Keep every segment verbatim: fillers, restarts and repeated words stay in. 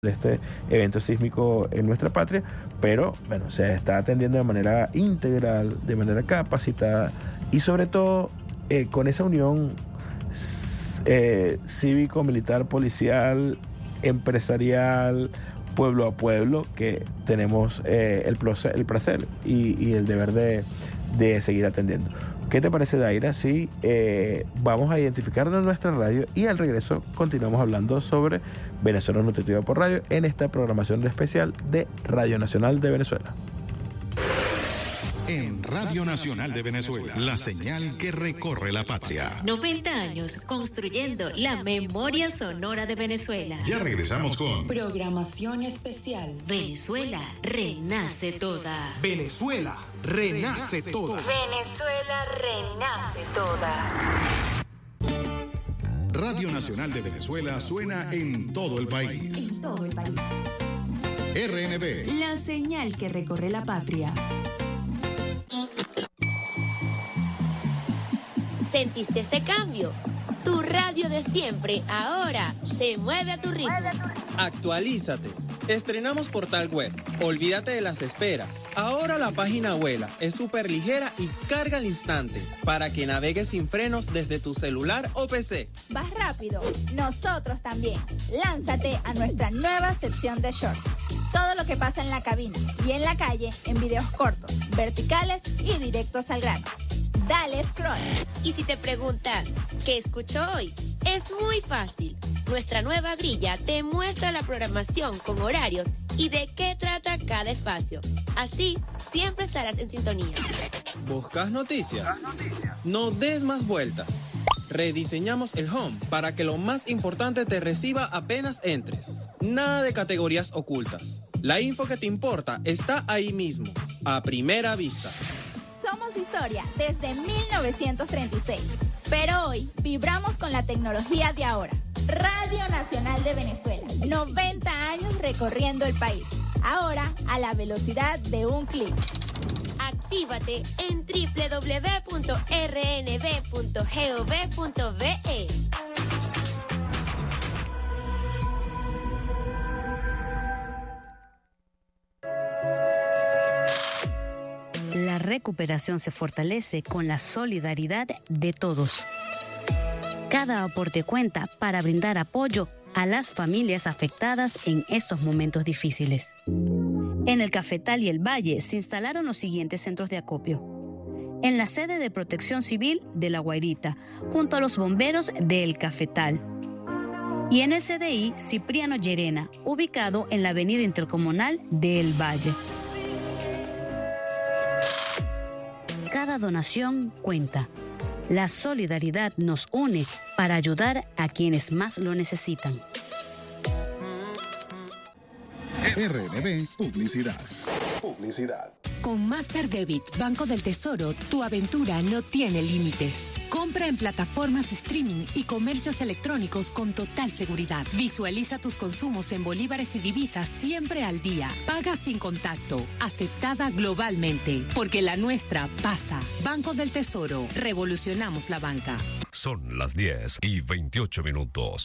este evento sísmico en nuestra patria, pero bueno, se está atendiendo de manera integral, de manera capacitada y sobre todo eh, con esa unión eh, cívico, militar, policial, empresarial, pueblo a pueblo, que tenemos eh, el, placer, el placer y, y el deber de, de seguir atendiendo. ¿Qué te parece, Daira? Si eh, vamos a identificarnos en nuestra radio y al regreso continuamos hablando sobre Venezuela Nutritiva por Radio en esta programación especial de Radio Nacional de Venezuela. En Radio Nacional de Venezuela, la señal que recorre la patria. noventa años construyendo la memoria sonora de Venezuela. Ya regresamos con programación especial. Venezuela renace toda. Venezuela renace toda. Venezuela renace toda. Radio Nacional de Venezuela suena en todo el país. En todo el país. R N V. La señal que recorre la patria. ¿Sentiste ese cambio? Tu radio de siempre ahora se mueve a tu ritmo. Actualízate. Estrenamos portal web. Olvídate de las esperas. Ahora la página vuela, es súper ligera y carga al instante para que navegues sin frenos desde tu celular o P C. ¿Vas rápido? Nosotros también. Lánzate a nuestra nueva sección de shorts. Todo lo que pasa en la cabina y en la calle en videos cortos, verticales y directos al grano. Dale scroll. Y si te preguntas, ¿qué escucho hoy? Es muy fácil. Nuestra nueva grilla te muestra la programación con horarios y de qué trata cada espacio. Así, siempre estarás en sintonía. ¿Buscas noticias? No des más vueltas. Rediseñamos el home para que lo más importante te reciba apenas entres. Nada de categorías ocultas. La info que te importa está ahí mismo, a primera vista. Somos historia desde mil novecientos treinta y seis, pero hoy vibramos con la tecnología de ahora. Radio Nacional de Venezuela, noventa años recorriendo el país, ahora a la velocidad de un clic. Actívate en doble u doble u doble u punto r n v punto gov punto v e. La recuperación se fortalece con la solidaridad de todos. Cada aporte cuenta para brindar apoyo a las familias afectadas en estos momentos difíciles. En el Cafetal y el Valle se instalaron los siguientes centros de acopio. En la sede de Protección Civil de La Guairita, junto a los bomberos de El Cafetal. Y en el C D I Cipriano Llerena, ubicado en la avenida intercomunal de El Valle. Cada donación cuenta. La solidaridad nos une para ayudar a quienes más lo necesitan. R N V Publicidad. Publicidad. Con Master Debit Banco del Tesoro, tu aventura no tiene límites. Compra en plataformas streaming y comercios electrónicos con total seguridad. Visualiza tus consumos en bolívares y divisas siempre al día. Paga sin contacto. Aceptada globalmente. Porque la nuestra pasa. Banco del Tesoro. Revolucionamos la banca. Son las diez y veintiocho minutos.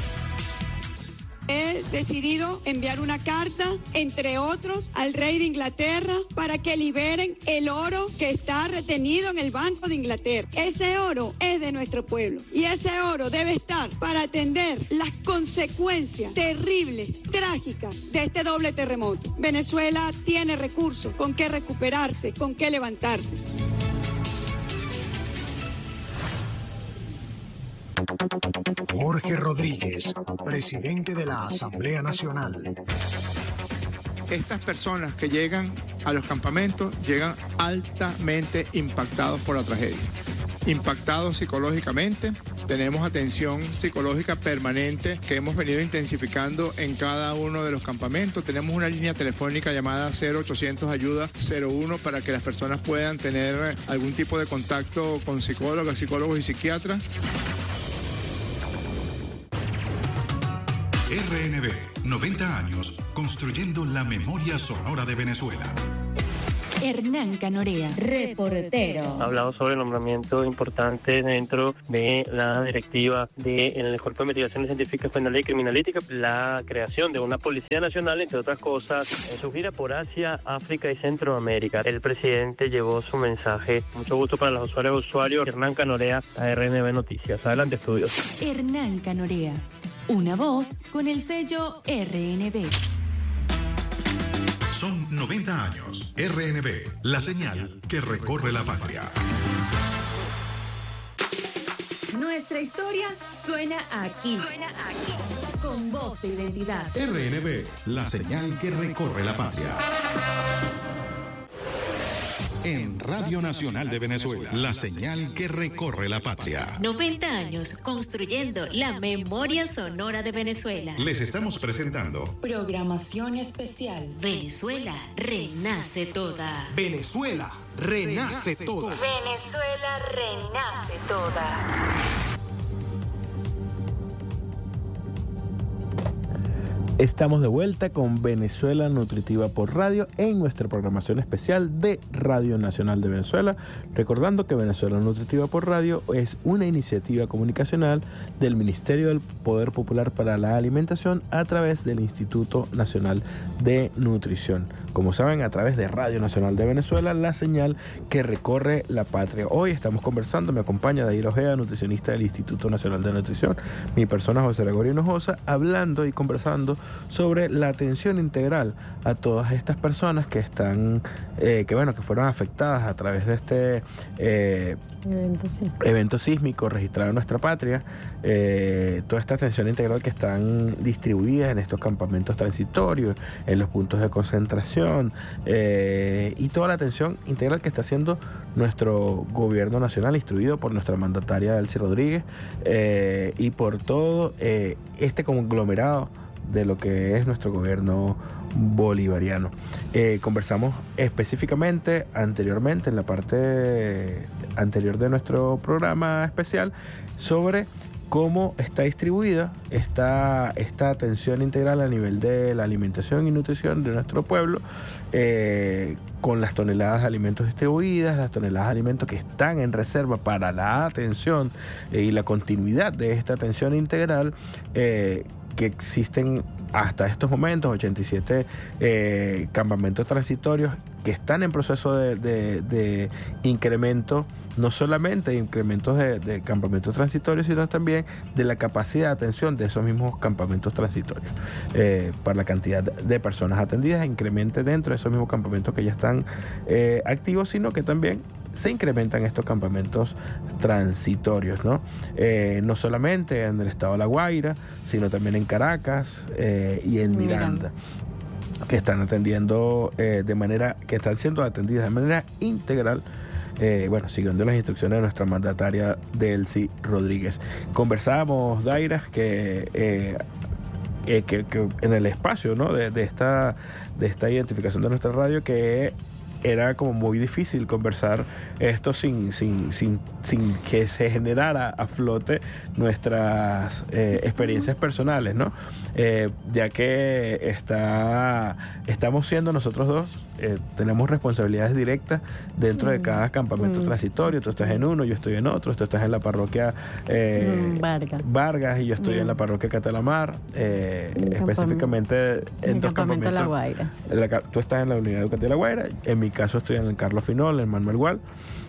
He decidido enviar una carta, entre otros, al rey de Inglaterra para que liberen el oro que está retenido en el Banco de Inglaterra. Ese oro es de nuestro pueblo y ese oro debe estar para atender las consecuencias terribles, trágicas de este doble terremoto. Venezuela tiene recursos con qué recuperarse, con qué levantarse. Jorge Rodríguez, presidente de la Asamblea Nacional. Estas personas que llegan a los campamentos llegan altamente impactados por la tragedia. Impactados psicológicamente, tenemos atención psicológica permanente que hemos venido intensificando en cada uno de los campamentos. Tenemos una línea telefónica llamada cero ochocientos ayuda cero uno para que las personas puedan tener algún tipo de contacto con psicólogos, psicólogos y psiquiatras. R N V, noventa años construyendo la memoria sonora de Venezuela. Hernán Canorea, reportero. Ha hablado sobre el nombramiento importante dentro de la directiva del Cuerpo de Investigaciones Científicas Penales y Criminalísticas, la creación de una Policía Nacional, entre otras cosas. En su gira por Asia, África y Centroamérica, el presidente llevó su mensaje. Mucho gusto para los usuarios y usuarios. Hernán Canorea, a R N B Noticias. Adelante, estudios. Hernán Canorea, una voz con el sello R N B. Son noventa años. R N B, la señal que recorre la patria. Nuestra historia suena aquí. Suena aquí. Con voz e identidad. R N B, la señal que recorre la patria. En Radio Nacional de Venezuela, la señal que recorre la patria. noventa años construyendo la memoria sonora de Venezuela. Les estamos presentando Programación especial. Venezuela renace toda. Venezuela renace toda. Venezuela renace toda. Estamos de vuelta con Venezuela Nutritiva por Radio en nuestra programación especial de Radio Nacional de Venezuela. Recordando que Venezuela Nutritiva por Radio es una iniciativa comunicacional del Ministerio del Poder Popular para la Alimentación a través del Instituto Nacional de Nutrición. Como saben, a través de Radio Nacional de Venezuela, la señal que recorre la patria. Hoy estamos conversando, me acompaña Daira Ojeda, nutricionista del Instituto Nacional de Nutrición, mi persona José Gregorio Hinojosa, hablando y conversando sobre la atención integral a todas estas personas que están, eh, que bueno, que fueron afectadas a través de este eh, evento, sí. evento sísmico registrado en nuestra patria, eh, toda esta atención integral que están distribuidas en estos campamentos transitorios, en los puntos de concentración, eh, y toda la atención integral que está haciendo nuestro gobierno nacional, instruido por nuestra mandataria Delcy Rodríguez, eh, y por todo eh, este conglomerado de lo que es nuestro gobierno bolivariano. Eh, conversamos específicamente anteriormente, en la parte anterior de nuestro programa especial, sobre cómo está distribuida esta, esta atención integral a nivel de la alimentación y nutrición de nuestro pueblo, eh, con las toneladas de alimentos distribuidas, las toneladas de alimentos que están en reserva para la atención eh, y la continuidad de esta atención integral, eh, que existen hasta estos momentos, ochenta y siete eh, campamentos transitorios que están en proceso de, de, de incremento, no solamente de incrementos de, de campamentos transitorios, sino también de la capacidad de atención de esos mismos campamentos transitorios, eh, para la cantidad de personas atendidas, incremente dentro de esos mismos campamentos que ya están eh, activos, sino que también se incrementan estos campamentos transitorios, ¿no? Eh, no solamente en el estado de La Guaira, sino también en Caracas eh, y en Miranda, que están atendiendo eh, de manera, que están siendo atendidas de manera integral, eh, bueno, siguiendo las instrucciones de nuestra mandataria Delcy Rodríguez. Conversábamos, Daira, que, eh, eh, que, que en el espacio, ¿no?, de, de esta de esta identificación de nuestra radio, que era como muy difícil conversar esto sin, sin, sin, sin que se generara a flote nuestras eh, experiencias personales, ¿no? Eh, ya que está, estamos siendo nosotros dos, eh, tenemos responsabilidades directas dentro mm. de cada campamento mm. transitorio. Tú estás en uno, yo estoy en otro, tú estás en la parroquia eh, mm, Vargas. Vargas y yo estoy mm. en la parroquia Catalamar, eh, específicamente en, en dos campamentos. La Guaira. La, tú estás en la unidad educativa de La Guaira, en mi caso estoy en el Carlos Finol, en Manuel Gual,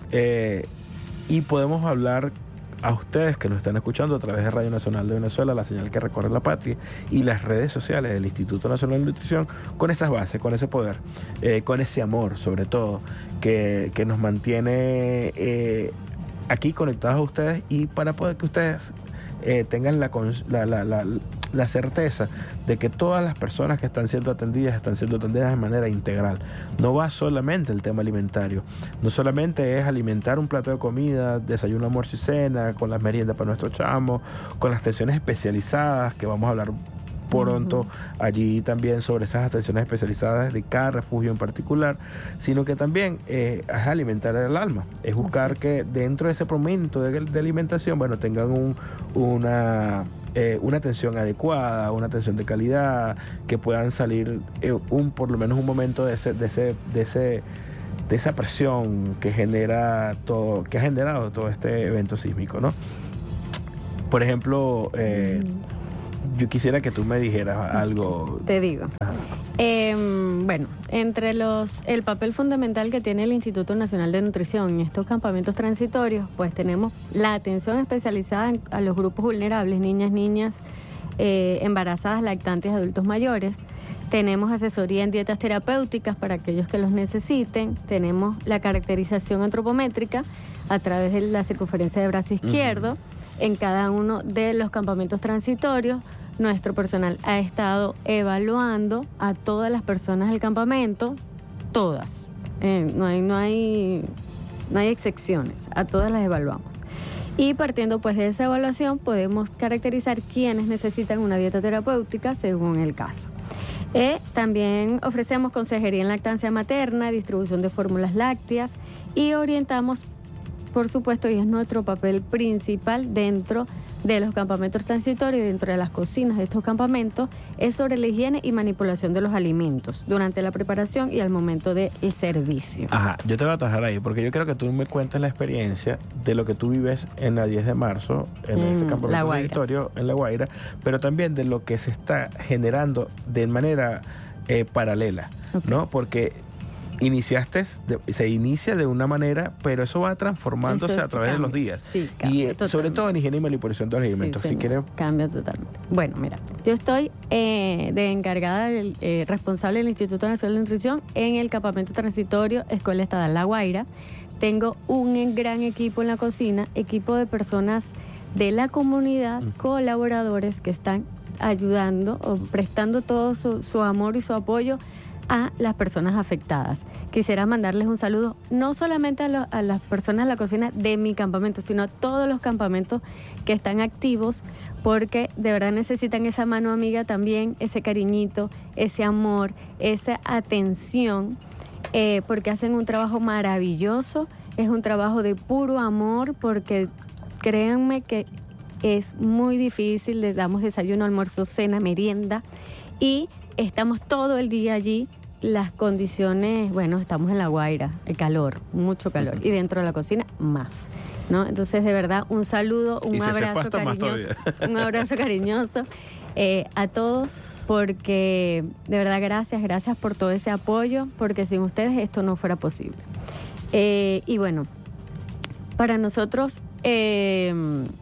eh, y podemos hablar a ustedes que nos están escuchando a través de Radio Nacional de Venezuela, la señal que recorre la patria, y las redes sociales del Instituto Nacional de Nutrición, con esas bases, con ese poder, eh, con ese amor sobre todo, que, que nos mantiene eh, aquí conectados a ustedes, y para poder que ustedes eh, tengan la, la, la, la la certeza de que todas las personas que están siendo atendidas están siendo atendidas de manera integral. No va solamente el tema alimentario, no solamente es alimentar un plato de comida, desayuno, almuerzo y cena, con las meriendas para nuestros chamos, con las atenciones especializadas, que vamos a hablar pronto uh-huh. allí también sobre esas atenciones especializadas de cada refugio en particular, sino que también eh, es alimentar el alma, es buscar uh-huh. que dentro de ese momento de, de alimentación, bueno, tengan un, una... Eh, una atención adecuada, una atención de calidad, que puedan salir eh, un por lo menos un momento de ese de ese de ese de esa presión que genera todo, que ha generado todo este evento sísmico, ¿no? Por ejemplo, eh, mm. yo quisiera que tú me dijeras algo. Te digo. Eh, bueno, entre los el papel fundamental que tiene el Instituto Nacional de Nutrición en estos campamentos transitorios, pues tenemos la atención especializada en, a los grupos vulnerables, niñas, niñas, eh, embarazadas, lactantes, adultos mayores. Tenemos asesoría en dietas terapéuticas para aquellos que los necesiten. Tenemos la caracterización antropométrica a través de la circunferencia de brazo izquierdo. Uh-huh. En cada uno de los campamentos transitorios, nuestro personal ha estado evaluando a todas las personas del campamento, todas. Eh, no hay, no hay, no hay excepciones, a todas las evaluamos. Y partiendo pues de esa evaluación, podemos caracterizar quiénes necesitan una dieta terapéutica según el caso. Eh, también ofrecemos consejería en lactancia materna, distribución de fórmulas lácteas y orientamos, por supuesto, y es nuestro papel principal dentro de los campamentos transitorios y dentro de las cocinas de estos campamentos, es sobre la higiene y manipulación de los alimentos durante la preparación y al momento del servicio. Ajá, yo te voy a atajar ahí porque yo quiero que tú me cuentes la experiencia de lo que tú vives en la diez de marzo, en mm, ese campamento transitorio en La Guaira, pero también de lo que se está generando de manera eh, paralela, okay. ¿no? Porque iniciaste, de, se inicia de una manera, pero eso va transformándose eso a través cambia. de los días. Sí, cambia, y eh, sobre todo en higiene y manipulación de los alimentos. Sí, si quieren... Cambia totalmente. Bueno, mira, yo estoy eh, de encargada, del, eh, responsable del Instituto Nacional de Nutrición en el campamento transitorio Escuela Estatal La Guaira. Tengo un gran equipo en la cocina, equipo de personas de la comunidad, mm. colaboradores que están ayudando o prestando todo su, su amor y su apoyo a las personas afectadas. Quisiera mandarles un saludo no solamente a, lo, a las personas de la cocina de mi campamento, sino a todos los campamentos que están activos, porque de verdad necesitan esa mano amiga también, ese cariñito, ese amor, esa atención, eh, porque hacen un trabajo maravilloso, es un trabajo de puro amor, porque créanme que es muy difícil, les damos desayuno, almuerzo, cena, merienda, y estamos todo el día allí. Las condiciones, bueno, estamos en La Guaira, el calor, mucho calor, y dentro de la cocina más, ¿no? Entonces, de verdad, un saludo, un si abrazo cariñoso, un abrazo cariñoso eh, a todos, porque de verdad gracias, gracias por todo ese apoyo, porque sin ustedes esto no fuera posible. Eh, y bueno, para nosotros eh,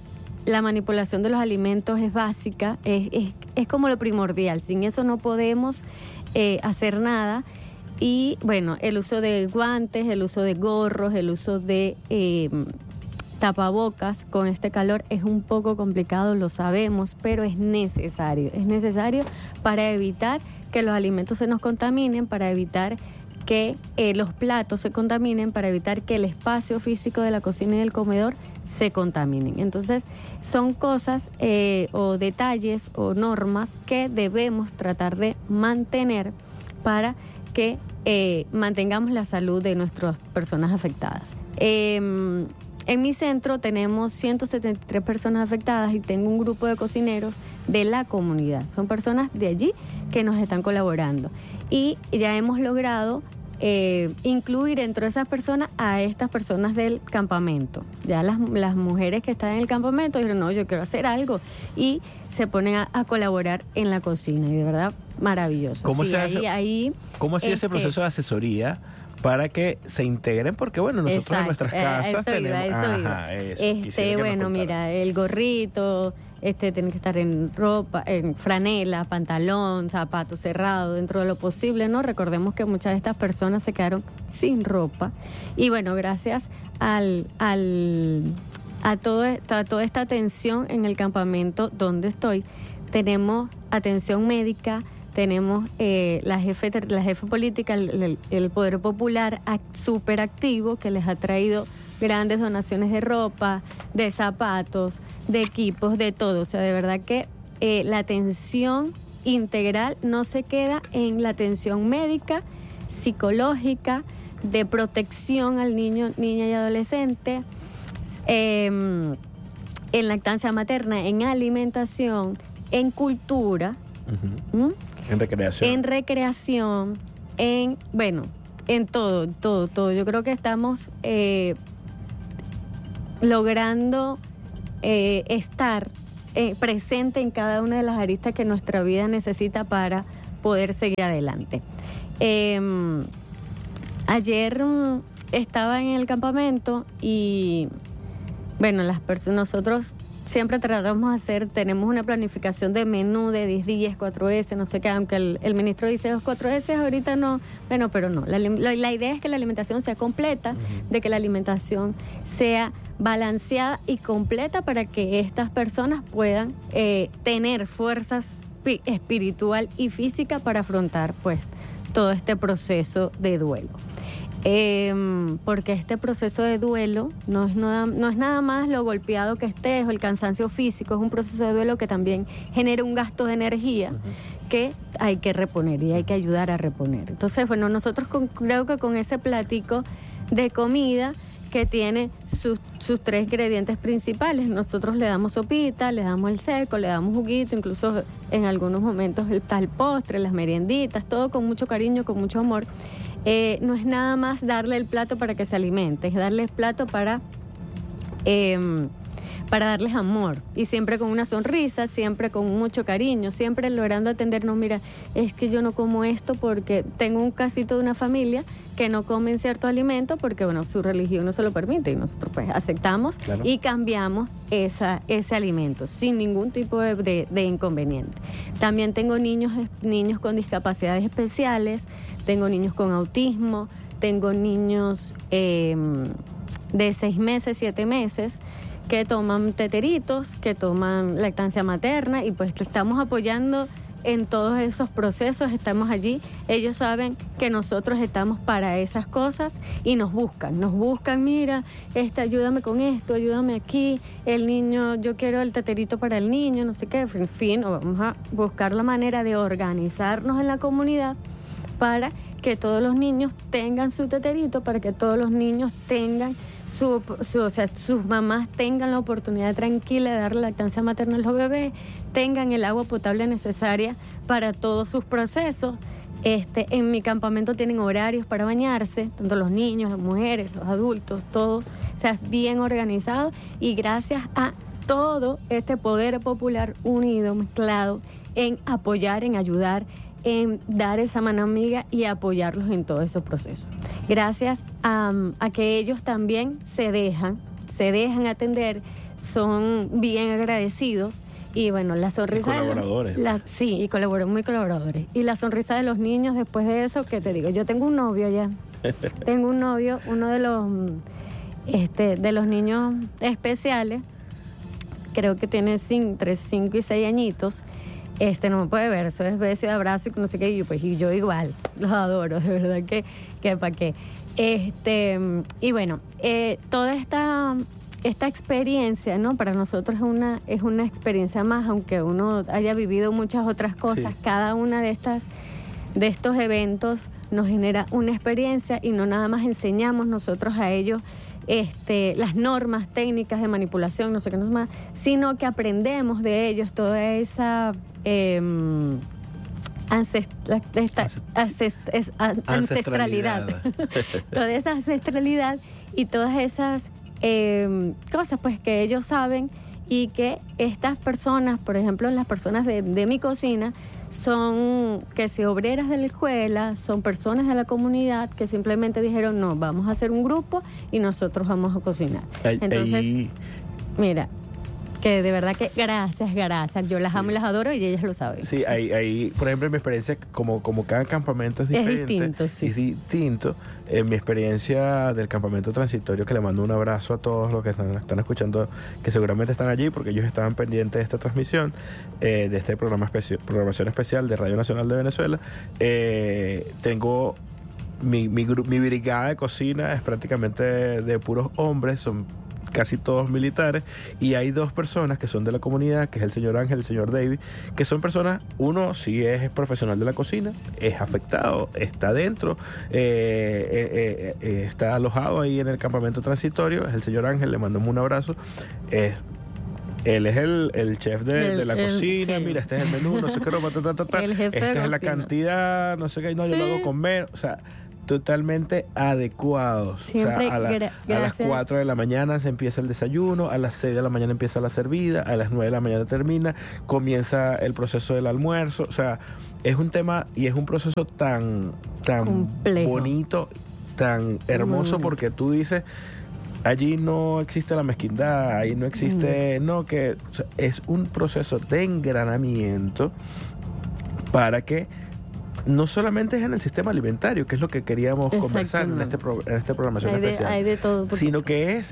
la manipulación de los alimentos es básica, es, es, es como lo primordial, sin eso no podemos Eh, hacer nada. Y bueno, el uso de guantes, el uso de gorros, el uso de eh, tapabocas con este calor es un poco complicado, lo sabemos, pero es necesario, es necesario para evitar que los alimentos se nos contaminen, para evitar que eh, los platos se contaminen, para evitar que el espacio físico de la cocina y del comedor se contaminen. Entonces, son cosas eh, o detalles o normas que debemos tratar de mantener para que eh, mantengamos la salud de nuestras personas afectadas. Eh, en mi centro tenemos ciento setenta y tres personas afectadas y tengo un grupo de cocineros de la comunidad. Son personas de allí que nos están colaborando. Y ya hemos logrado Eh, incluir dentro de esas personas a estas personas del campamento. Ya las, las mujeres que están en el campamento dijeron, no, yo quiero hacer algo, y se ponen a, a colaborar en la cocina, y de verdad maravilloso. ¿Cómo sí, se ahí, hace, ahí, ¿cómo ha sido este, ese proceso de asesoría para que se integren? Porque bueno, nosotros exacto, en nuestras casas eh, eso tenemos... Iba, eso ajá, iba. Eso, este, bueno, mira, el gorrito, este tiene que estar en ropa, en franela, pantalón, zapatos cerrados, dentro de lo posible, ¿no? Recordemos que muchas de estas personas se quedaron sin ropa. Y bueno, gracias al, al a, todo, a toda esta atención en el campamento donde estoy, tenemos atención médica, tenemos eh, la jefe la jefe política, el, el Poder Popular súper activo, que les ha traído grandes donaciones de ropa, de zapatos, de equipos, de todo. O sea, de verdad que eh, la atención integral no se queda en la atención médica, psicológica, de protección al niño, niña y adolescente, eh, en lactancia materna, en alimentación, en cultura, uh-huh. ¿Mm? en recreación, en recreación, en, bueno, en todo, todo, todo. Yo creo que estamos eh, logrando eh, estar eh, presente en cada una de las aristas que nuestra vida necesita para poder seguir adelante. Eh, ayer um, estaba en el campamento y, bueno, las personas, nosotros siempre tratamos de hacer, tenemos una planificación de menú de diez días, cuatro ese, no sé qué, aunque el, el ministro dice dos, cuatro ese, ahorita no, bueno, pero no. La, la, la idea es que la alimentación sea completa, uh-huh. de que la alimentación sea balanceada y completa para que estas personas puedan eh, tener fuerzas espiritual y física para afrontar, pues, todo este proceso de duelo. Eh, porque este proceso de duelo no es, nada, no es nada más lo golpeado que estés o el cansancio físico, es un proceso de duelo que también genera un gasto de energía uh-huh. que hay que reponer y hay que ayudar a reponer. Entonces, bueno, nosotros con, creo que con ese platico de comida que tiene sus, sus tres ingredientes principales, nosotros le damos sopita, le damos el seco, le damos juguito, incluso en algunos momentos está el postre, las merienditas, todo con mucho cariño, con mucho amor. Eh, no es nada más darle el plato para que se alimente, es darle el plato para, eh, para darles amor y siempre con una sonrisa, siempre con mucho cariño, siempre logrando atendernos. Mira, es que yo no como esto porque tengo un casito de una familia que no comen cierto alimento porque, bueno, su religión no se lo permite y nosotros pues aceptamos claro. y cambiamos esa, ese alimento sin ningún tipo de, de, de inconveniente. También tengo niños, niños con discapacidades especiales, tengo niños con autismo, tengo niños eh, de seis meses, siete meses, que toman teteritos, que toman lactancia materna y pues estamos apoyando en todos esos procesos, estamos allí. Ellos saben que nosotros estamos para esas cosas y nos buscan, nos buscan, mira, este, ayúdame con esto, ayúdame aquí, el niño, yo quiero el teterito para el niño, no sé qué, en fin, vamos a buscar la manera de organizarnos en la comunidad para que todos los niños tengan su teterito, para que todos los niños tengan su, su, o sea, sus mamás tengan la oportunidad tranquila de darle lactancia materna a los bebés, tengan el agua potable necesaria para todos sus procesos. Este, en mi campamento tienen horarios para bañarse, tanto los niños, las mujeres, los adultos, todos, o sea, bien organizados y gracias a todo este poder popular unido, mezclado en apoyar, en ayudar, en dar esa mano amiga y apoyarlos en todos esos procesos. Gracias a, a que ellos también se dejan, se dejan atender, son bien agradecidos y bueno, la sonrisa... Y colaboradores. De los, la, sí, y colaboran muy colaboradores. Y la sonrisa de los niños después de eso, ¿qué te digo? Yo tengo un novio ya. Tengo un novio, uno de los, este, de los niños especiales, creo que tiene cinco, entre cinco y seis añitos. Este no me puede ver, eso es beso y abrazo y no sé qué, y yo, pues, y yo igual, los adoro, de verdad que, que para qué. Este, y bueno, eh, toda esta, esta experiencia, ¿no? Para nosotros es una, es una experiencia más, aunque uno haya vivido muchas otras cosas, sí. Cada una de estas, de estos eventos nos genera una experiencia y no nada más enseñamos nosotros a ellos Este, las normas técnicas de manipulación, no sé qué no más, sino que aprendemos de ellos toda esa eh, ancest esta, ancest es, an ancestralidad, toda esa ancestralidad y todas esas eh, cosas pues que ellos saben y que estas personas, por ejemplo, las personas de, de mi cocina, son que si obreras de la escuela, son personas de la comunidad que simplemente dijeron, no, vamos a hacer un grupo y nosotros vamos a cocinar. Ay, Entonces, ay. mira, que de verdad que gracias, gracias. Yo las sí. amo y las adoro y ellas lo saben. Sí, hay, hay por ejemplo, en mi experiencia, como, como cada campamento es diferente. Es distinto, sí. Es distinto. En mi experiencia del campamento transitorio, que le mando un abrazo a todos los que están, están escuchando, que seguramente están allí porque ellos estaban pendientes de esta transmisión, eh, de este programa especial, programación especial de Radio Nacional de Venezuela. Eh, tengo mi, mi, mi brigada de cocina, es prácticamente de, de puros hombres, son casi todos militares, y hay dos personas que son de la comunidad, que es el señor Ángel y el señor David, que son personas, uno sí es profesional de la cocina, es afectado, está dentro, eh, eh, eh, está alojado ahí en el campamento transitorio, es el señor Ángel, le mandamos un abrazo, eh, él es el, el chef de, el, de la el, cocina, sí. Mira, este es el menú, no sé qué, ta, ta, ta, ta, esta es la cantidad, no sé qué, no, sí. Yo lo hago comer, o sea, totalmente adecuados. Siempre, o sea, a, la, gra- a las cuatro de la mañana se empieza el desayuno, a las seis de la mañana empieza la servida, a las nueve de la mañana termina, comienza el proceso del almuerzo. O sea, es un tema y es un proceso tan, tan complejo, bonito, tan hermoso, mm. porque tú dices, allí no existe la mezquindad, ahí no existe, mm. no, que o sea, es un proceso de engranamiento para que no solamente es en el sistema alimentario, que es lo que queríamos conversar en este, pro, en este programación hay de, especial, hay de todo, sino que es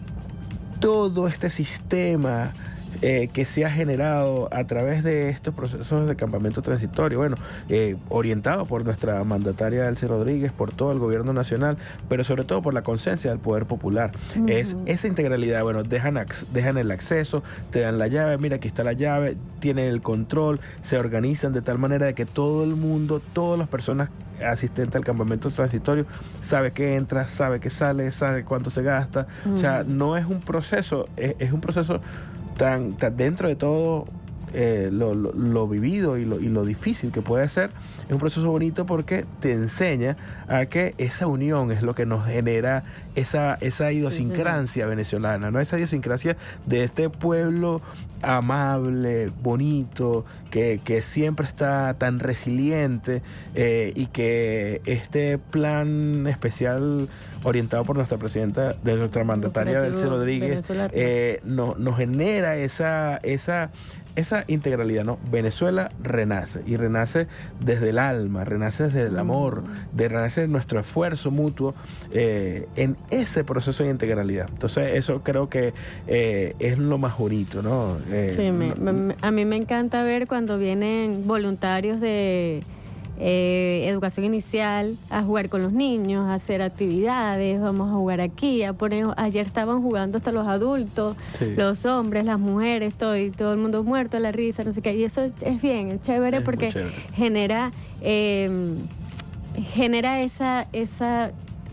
todo este sistema eh, que se ha generado a través de estos procesos de campamento transitorio, bueno, eh, orientado por nuestra mandataria Elsie Rodríguez, por todo el gobierno nacional, pero sobre todo por la conciencia del poder popular. Uh-huh. Es esa integralidad, bueno, dejan, dejan el acceso, te dan la llave, mira, aquí está la llave, tienen el control, se organizan de tal manera de que todo el mundo, todas las personas asistentes al campamento transitorio sabe que entra, sabe que sale, sabe cuánto se gasta. Uh-huh. O sea, no es un proceso, es, es un proceso tan, tan dentro de todo eh, lo, lo, lo vivido y lo, y lo difícil que puede ser. Es un proceso bonito porque te enseña a que esa unión es lo que nos genera esa, esa idiosincrasia sí, sí. venezolana, ¿no? Esa idiosincrasia de este pueblo amable, bonito, que, que siempre está tan resiliente, eh, y que este plan especial orientado por nuestra presidenta, de nuestra mandataria Elsie Rodríguez, eh, no, nos genera esa, esa, esa integralidad, ¿no? Venezuela renace, y renace desde el alma, renace desde el amor, de renace de nuestro esfuerzo mutuo eh, en ese proceso de integralidad. Entonces eso creo que eh, es lo más bonito, ¿no? Eh, sí, me, no, me, a mí me encanta ver cuando vienen voluntarios de eh, educación inicial a jugar con los niños, a hacer actividades, vamos a jugar aquí, a poner, ayer estaban jugando hasta los adultos, sí. los hombres, las mujeres, todo, y todo el mundo muerto, la risa, no sé qué, y eso es bien, es chévere, es porque chévere. genera eh, genera esa esa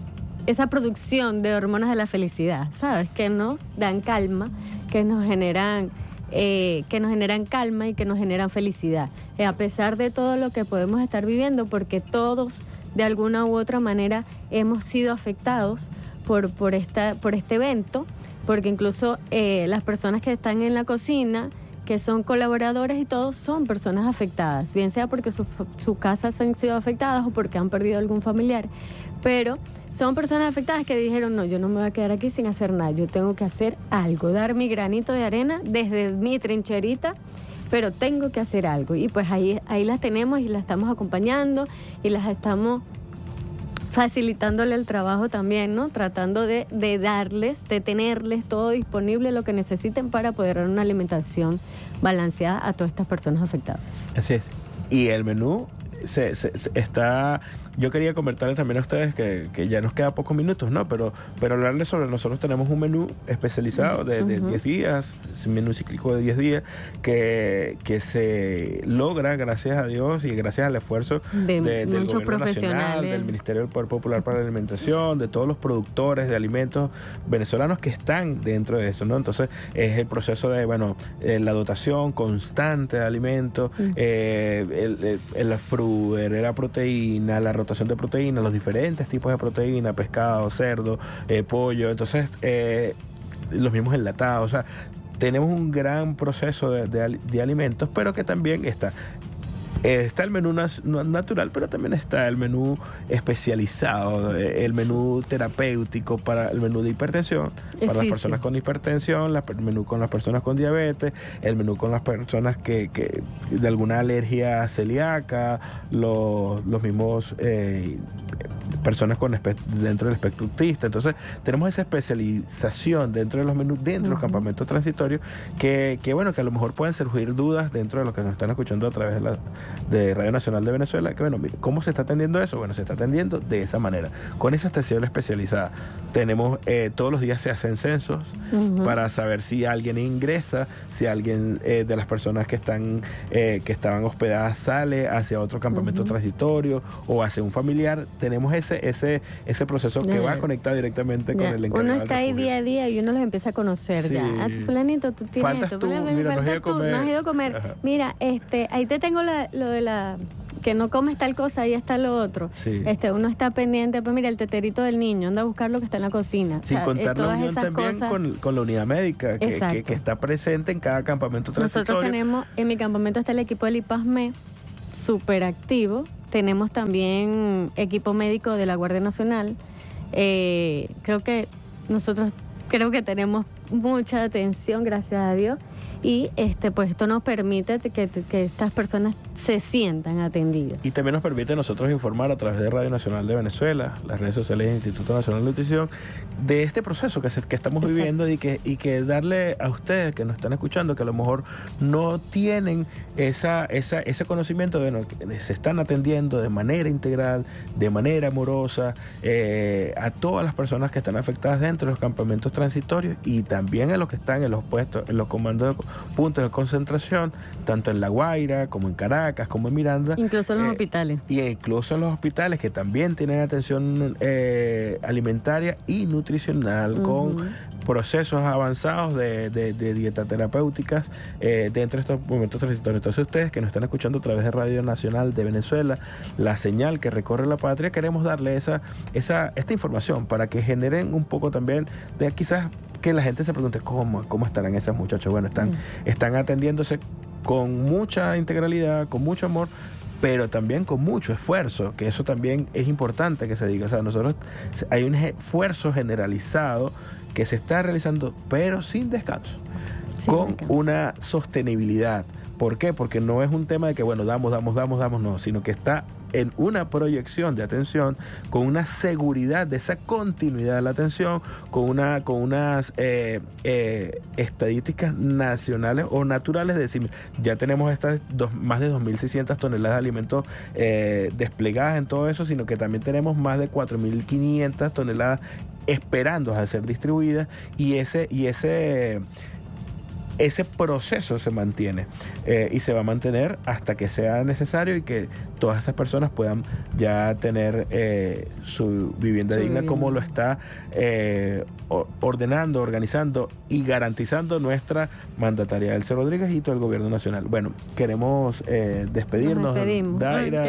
esa producción de hormonas de la felicidad, ¿sabes? Que nos dan calma, que nos generan eh, que nos generan calma y que nos generan felicidad, eh, a pesar de todo lo que podemos estar viviendo, porque todos de alguna u otra manera hemos sido afectados por por esta por este evento, porque incluso eh, las personas que están en la cocina, que son colaboradores y todos, son personas afectadas, bien sea porque sus su casas han sido afectadas o porque han perdido algún familiar, pero son personas afectadas que dijeron, no, yo no me voy a quedar aquí sin hacer nada, yo tengo que hacer algo, dar mi granito de arena desde mi trincherita, pero tengo que hacer algo, y pues ahí, ahí las tenemos y las estamos acompañando y las estamos facilitándole el trabajo también, ¿no? Tratando de, de darles, de tenerles todo disponible, lo que necesiten para poder dar una alimentación balanceada a todas estas personas afectadas. Así es. Y el menú se, se, se está... Yo quería comentarles también a ustedes que, que ya nos queda pocos minutos, ¿no? Pero, pero hablarles sobre, nosotros tenemos un menú especializado de, de uh-huh. diez días, un menú cíclico de diez días, que, que se logra, gracias a Dios y gracias al esfuerzo de, de, del Gobierno Nacional, del Ministerio del Poder Popular para la Alimentación, de todos los productores de alimentos venezolanos que están dentro de eso, ¿no? Entonces, es el proceso de, bueno, eh, la dotación constante de alimentos, uh-huh. eh, el, el, el fruer, la proteína, la rotación de proteínas, los diferentes tipos de proteína, pescado, cerdo, eh, pollo, entonces eh, los mismos enlatados, o sea, tenemos un gran proceso de, de, de alimentos, pero que también está Eh, está el menú natural, pero también está el menú especializado, el menú terapéutico para el menú de hipertensión, para sí, las personas sí. con hipertensión, la, el menú con las personas con diabetes, el menú con las personas que, que de alguna alergia celíaca, los, los mismos eh, personas con dentro del espectro autista. Entonces tenemos esa especialización dentro de los menús, dentro uh-huh. de los campamentos transitorios, que, que bueno, que a lo mejor pueden surgir dudas dentro de los que nos están escuchando a través de la de Radio Nacional de Venezuela, que bueno, mire, ¿cómo se está atendiendo eso? Bueno, se está atendiendo de esa manera, con esa atención especializada. Tenemos, eh, todos los días se hacen censos uh-huh. para saber si alguien ingresa, si alguien eh, de las personas que están eh, que estaban hospedadas sale hacia otro campamento uh-huh. transitorio o hacia un familiar. Tenemos ese ese ese proceso que yeah. va conectado directamente yeah. con el encargado. Uno está ahí día a día y uno los empieza a conocer sí. ya. Ah, fulanito, tú tienes faltas esto. tú, Fulanito, mira, faltas no has ido a comer. No has ido a comer. Ajá. Mira, este, ahí te tengo la, lo de la que no comes tal cosa, ahí está lo otro. Sí. Este, uno está pendiente, pues mira, el teterito del niño, anda a buscar lo que está en la cocina. Sin O sea, contar eh, la todas unión esas también cosas. con, con la unidad médica, que, Exacto. que, que está presente en cada campamento transitorio. Nosotros tenemos, en mi campamento está el equipo del I P A S M E, súper activo. Tenemos también equipo médico de la Guardia Nacional. Eh, creo que nosotros creo que tenemos mucha atención, gracias a Dios. Y este pues esto nos permite que, que estas personas se sientan atendidas. Y también nos permite a nosotros informar a través de Radio Nacional de Venezuela, las redes sociales del Instituto Nacional de Nutrición, de este proceso que, se, que estamos Exacto. viviendo y que, y que darle a ustedes que nos están escuchando, que a lo mejor no tienen esa, esa, ese conocimiento de bueno, que se están atendiendo de manera integral, de manera amorosa, eh, a todas las personas que están afectadas dentro de los campamentos transitorios y también a los que están en los puestos, en los comandos de puntos de concentración, tanto en La Guaira como en Caracas, como en Miranda. Incluso en los eh, hospitales. Y incluso en los hospitales que también tienen atención eh, alimentaria y nutricional uh-huh. con procesos avanzados de, de, de dieta terapéuticas eh, dentro de estos momentos transitorios. Entonces ustedes que nos están escuchando a través de Radio Nacional de Venezuela, la señal que recorre la patria, queremos darle esa, esa, esta información para que generen un poco también de quizás que la gente se pregunte cómo, cómo estarán esas muchachas. Bueno, están, uh-huh. están atendiéndose con mucha integralidad, con mucho amor, pero también con mucho esfuerzo, que eso también es importante que se diga. O sea, nosotros hay un esfuerzo generalizado que se está realizando, pero sin descanso, sin con descanso. Una sostenibilidad. ¿Por qué? Porque no es un tema de que, bueno, damos, damos, damos, damos, no, sino que está en una proyección de atención, con una seguridad de esa continuidad de la atención, con, una, con unas eh, eh, estadísticas nacionales o naturales, de decir, ya tenemos estas dos, más de dos mil seiscientas toneladas de alimentos eh, desplegadas en todo eso, sino que también tenemos más de cuatro mil quinientas toneladas esperando a ser distribuidas, y ese, y ese ese proceso se mantiene eh, y se va a mantener hasta que sea necesario y que todas esas personas puedan ya tener eh, su vivienda sí, digna bien. Como lo está eh, ordenando, organizando y garantizando nuestra mandataria Elsa Rodríguez y todo el gobierno nacional. Bueno, queremos eh, despedirnos. Nos Daira,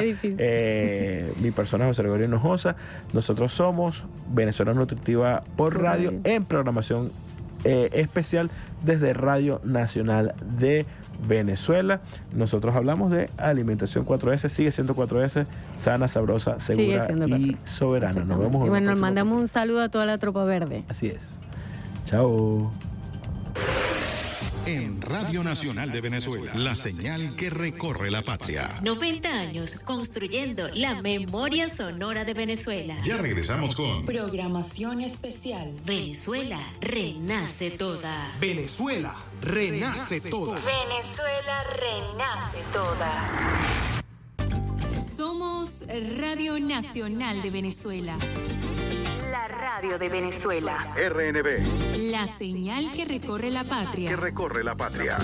eh, mi persona José Gregorio Hinojosa. Nosotros somos Venezuela Nutritiva por radio, radio. en programación eh, especial desde Radio Nacional de Venezuela. Nosotros hablamos de alimentación cuatro ese, sigue siendo cuatro ese, sana, sabrosa, segura y soberana. Nos vemos. Y bueno, nos mandamos un saludo a toda la tropa verde. Así es. Chao. En Radio Nacional de Venezuela, la señal que recorre la patria. noventa años construyendo la memoria sonora de Venezuela. Ya regresamos con programación especial. Venezuela renace toda. Venezuela renace toda. Venezuela renace toda. Somos Radio Nacional de Venezuela. La radio de Venezuela. R N B. La señal que recorre la patria. Que recorre la patria.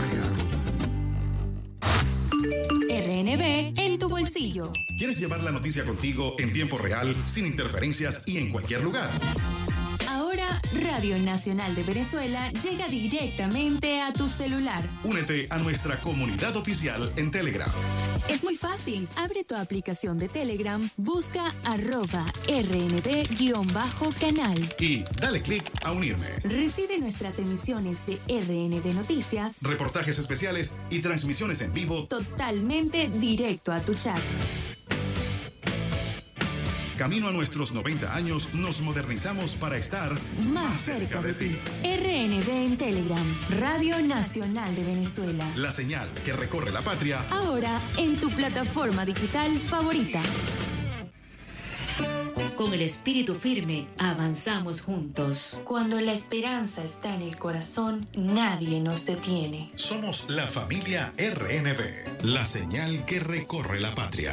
R N B en tu bolsillo. ¿Quieres llevar la noticia contigo en tiempo real, sin interferencias y en cualquier lugar? Ahora Radio Nacional de Venezuela llega directamente a tu celular. Únete a nuestra comunidad oficial en Telegram. Es muy fácil. Abre tu aplicación de Telegram, busca arroba rnb-canal. Y dale clic a unirme. Recibe nuestras emisiones de R N B Noticias, reportajes especiales y transmisiones en vivo totalmente directo a tu chat. Camino a nuestros noventa años, nos modernizamos para estar más, más cerca, cerca de, de ti. R N B en Telegram, Radio Nacional de Venezuela. La señal que recorre la patria. Ahora en tu plataforma digital favorita. Con el espíritu firme, avanzamos juntos. Cuando la esperanza está en el corazón, nadie nos detiene. Somos la familia R N B, la señal que recorre la patria.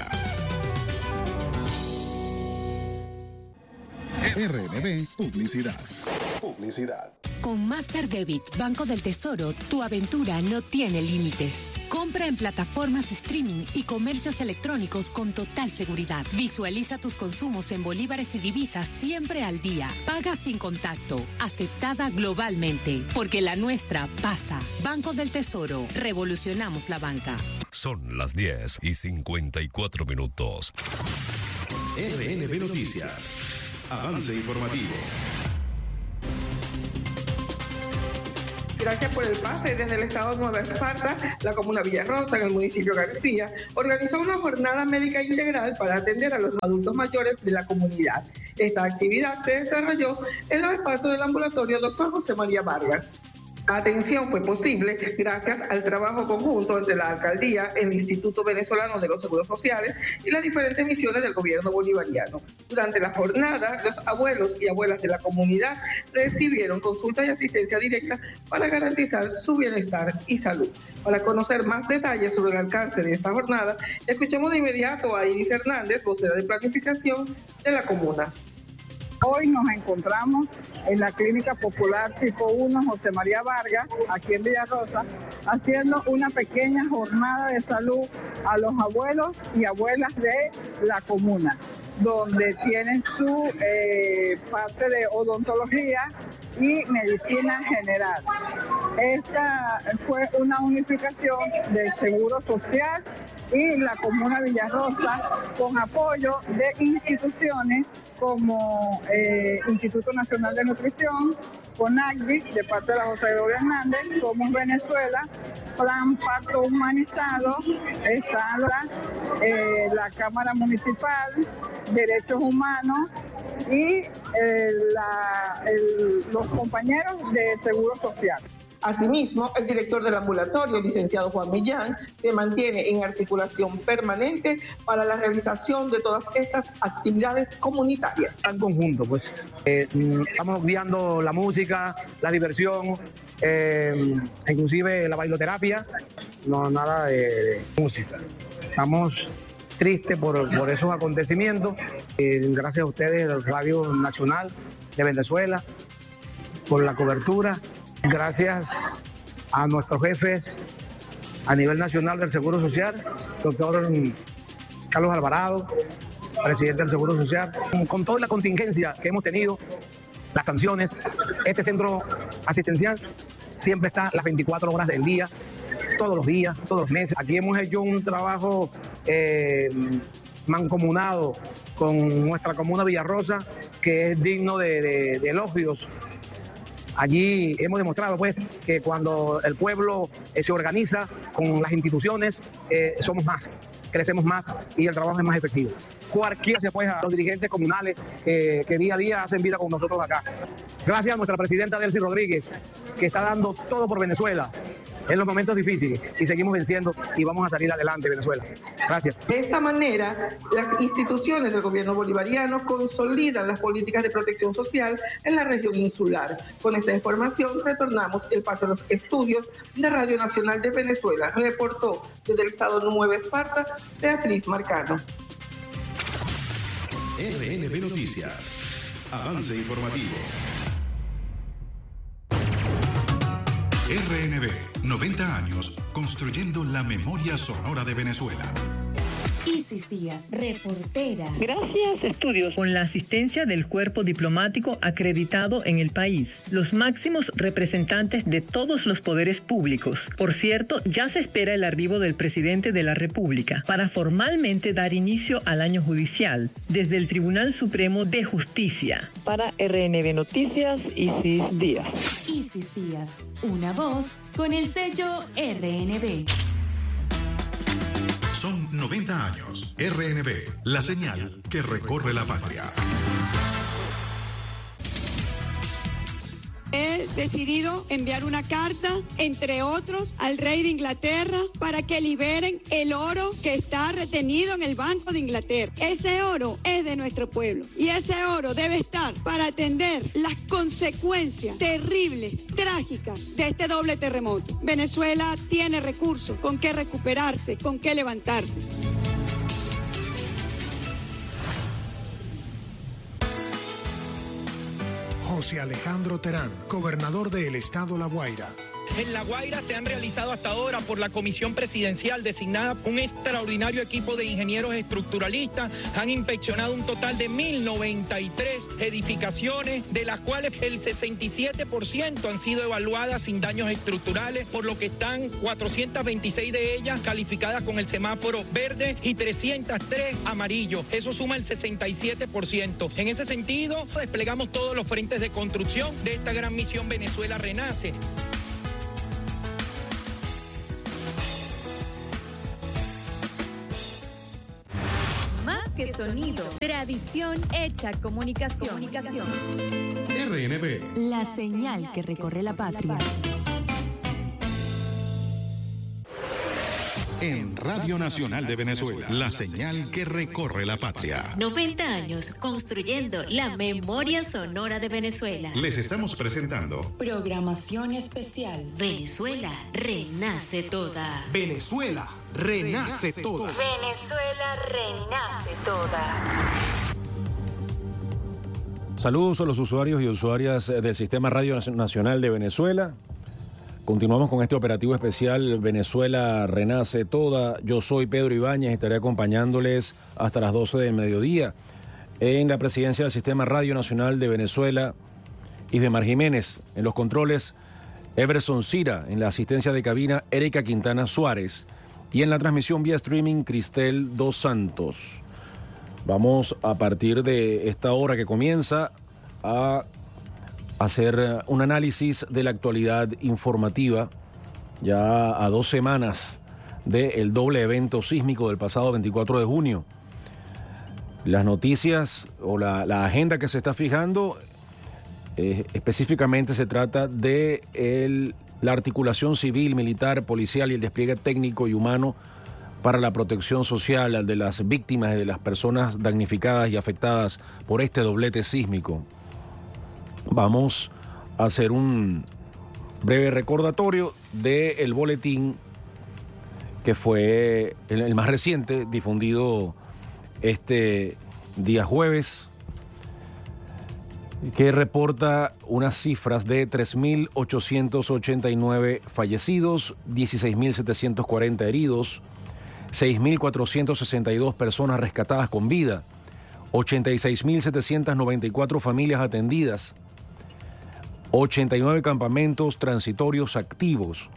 R N B Publicidad. Publicidad. Con Master Debit, Banco del Tesoro, tu aventura no tiene límites. Compra en plataformas streaming y comercios electrónicos con total seguridad. Visualiza tus consumos en bolívares y divisas siempre al día. Paga sin contacto. Aceptada globalmente. Porque la nuestra pasa. Banco del Tesoro. Revolucionamos la banca. Son las diez y cincuenta y cuatro minutos. R N B Noticias. Avance informativo. Gracias por el pase. Desde el estado de Nueva Esparta, la comuna Villarrosa, en el municipio García, organizó una jornada médica integral para atender a los adultos mayores de la comunidad. Esta actividad se desarrolló en los espacios del ambulatorio doctor José María Vargas. La atención fue posible gracias al trabajo conjunto entre la alcaldía, el Instituto Venezolano de los Seguros Sociales y las diferentes misiones del gobierno bolivariano. Durante la jornada, los abuelos y abuelas de la comunidad recibieron consultas y asistencia directa para garantizar su bienestar y salud. Para conocer más detalles sobre el alcance de esta jornada, escuchemos de inmediato a Iris Hernández, vocera de planificación de la comuna. Hoy nos encontramos en la Clínica Popular Tipo uno José María Vargas, aquí en Villarrosa, haciendo una pequeña jornada de salud a los abuelos y abuelas de la comuna, donde tienen su eh, parte de odontología y medicina general. Esta fue una unificación del Seguro Social y la comuna Villarrosa, con apoyo de instituciones como eh, Instituto Nacional de Nutrición, CONACVI, de parte de la José Gloria Hernández, Somos Venezuela, Plan Pacto Humanizado, está la, eh, la Cámara Municipal, Derechos Humanos y eh, la, el, los compañeros de Seguro Social. Asimismo, el director del ambulatorio, licenciado Juan Millán, se mantiene en articulación permanente para la realización de todas estas actividades comunitarias. En conjunto, pues, eh, estamos guiando la música, la diversión, eh, inclusive la bailoterapia, no nada de, de música. Estamos tristes por, por esos acontecimientos. Eh, gracias a ustedes, Radio Nacional de Venezuela, por la cobertura. Gracias a nuestros jefes a nivel nacional del Seguro Social, doctor Carlos Alvarado, presidente del Seguro Social, con toda la contingencia que hemos tenido, las sanciones, este centro asistencial siempre está las veinticuatro horas del día, todos los días, todos los meses. Aquí hemos hecho un trabajo eh, mancomunado con nuestra comuna Villarrosa, que es digno de, de, de elogios. Allí hemos demostrado pues que cuando el pueblo eh, se organiza con las instituciones, eh, somos más, crecemos más y el trabajo es más efectivo. Cualquiera se apoya a los dirigentes comunales eh, que día a día hacen vida con nosotros acá. Gracias a nuestra presidenta Delcy Rodríguez, que está dando todo por Venezuela en los momentos difíciles, y seguimos venciendo y vamos a salir adelante, Venezuela. Gracias. De esta manera, las instituciones del gobierno bolivariano consolidan las políticas de protección social en la región insular. Con esta información retornamos el paso a los estudios de Radio Nacional de Venezuela. Reportó desde el estado de Nueva Esparta, Beatriz Marcano. R N B Noticias. Avance informativo. R N B, noventa años construyendo la memoria sonora de Venezuela. Isis Díaz, reportera. Gracias, estudios con la asistencia del cuerpo diplomático acreditado en el país, los máximos representantes de todos los poderes públicos. Por cierto, ya se espera el arribo del presidente de la República para formalmente dar inicio al año judicial desde el Tribunal Supremo de Justicia. Para R N B Noticias, Isis Díaz. Isis Díaz, una voz con el sello R N B. Son noventa años. R N B, la señal que recorre la patria. He decidido enviar una carta, entre otros, al rey de Inglaterra para que liberen el oro que está retenido en el Banco de Inglaterra. Ese oro es de nuestro pueblo y ese oro debe estar para atender las consecuencias terribles, trágicas de este doble terremoto. Venezuela tiene recursos con qué recuperarse, con qué levantarse. José Alejandro Terán, gobernador del estado La Guaira. En La Guaira se han realizado hasta ahora por la Comisión Presidencial designada un extraordinario equipo de ingenieros estructuralistas. Han inspeccionado un total de mil noventa y tres edificaciones, de las cuales el sesenta y siete por ciento han sido evaluadas sin daños estructurales, por lo que están cuatrocientas veintiséis de ellas calificadas con el semáforo verde y trescientas tres amarillo. Eso suma el sesenta y siete por ciento. En ese sentido, desplegamos todos los frentes de construcción de esta gran misión Venezuela Renace. Más que sonido, tradición hecha comunicación. comunicación. R N B. La señal que recorre la patria. En Radio Nacional de Venezuela, la señal que recorre la patria. noventa años construyendo la memoria sonora de Venezuela. Les estamos presentando Programación especial. Venezuela renace toda. Venezuela renace toda. Venezuela renace toda. Saludos a los usuarios y usuarias del Sistema Radio Nacional de Venezuela. Continuamos con este operativo especial Venezuela Renace Toda. Yo soy Pedro Ibáñez, estaré acompañándoles hasta las doce del mediodía. En la presidencia del Sistema Radio Nacional de Venezuela, Isbemar Jiménez. En los controles, Everson Cira. En la asistencia de cabina, Erika Quintana Suárez. Y en la transmisión vía streaming, Cristel Dos Santos. Vamos a partir de esta hora que comienza a hacer un análisis de la actualidad informativa, ya a dos semanas del doble evento sísmico del pasado veinticuatro de junio. Las noticias o la, la agenda que se está fijando, eh, específicamente se trata de el, la articulación civil, militar, policial y el despliegue técnico y humano para la protección social de las víctimas y de las personas damnificadas y afectadas por este doblete sísmico. Vamos a hacer un breve recordatorio del boletín que fue el, el más reciente, difundido este día jueves, que reporta unas cifras de tres mil ochocientos ochenta y nueve fallecidos, dieciséis mil setecientos cuarenta heridos, seis mil cuatrocientos sesenta y dos personas rescatadas con vida, ochenta y seis mil setecientos noventa y cuatro familias atendidas, ochenta y nueve campamentos transitorios activos